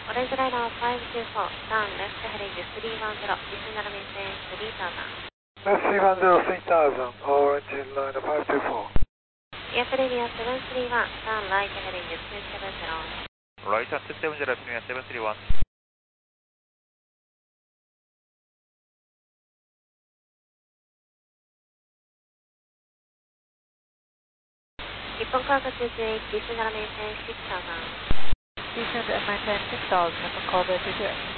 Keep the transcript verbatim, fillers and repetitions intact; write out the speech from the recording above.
Orange Liner five two four, turn left heading three one zero, additional maintain three thousand. Left three one zero, three thousand, Orange Liner five two four. Air Premier seven three one, turn right heading two seven zero. Right at two seven zero, Premier seven three one. Nippon Cargo two two eight, additional maintain six thousand. Descend and maintain six thousand, Nippon Cargo two two eight.